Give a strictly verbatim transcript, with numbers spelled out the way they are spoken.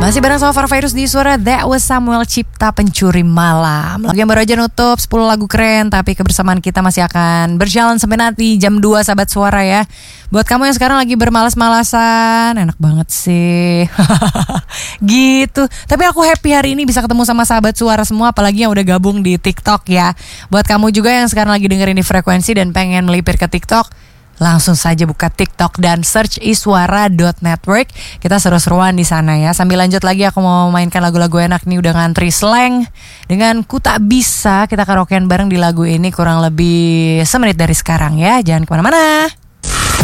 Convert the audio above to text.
Masih bareng sama Far Virus di Suara. That was Samuel Cipta, Pencuri Malam. Lagu yang baru aja nutup sepuluh lagu keren. Tapi kebersamaan kita masih akan berjalan sampai nanti jam dua Sahabat Suara ya. Buat kamu yang sekarang lagi bermalas-malasan, enak banget sih. Gitu. Tapi aku happy hari ini bisa ketemu sama Sahabat Suara semua, apalagi yang udah gabung di TikTok ya. Buat kamu juga yang sekarang lagi dengerin di Frekuensi dan pengen melipir ke TikTok, langsung saja buka TikTok dan search iswara dot network. Kita seru-seruan di sana ya. Sambil lanjut lagi, aku mau mainkan lagu-lagu enak nih, udah ngantri Slang dengan Ku Tak Bisa. Kita karaokean bareng di lagu ini kurang lebih semenit dari sekarang ya. Jangan kemana-mana.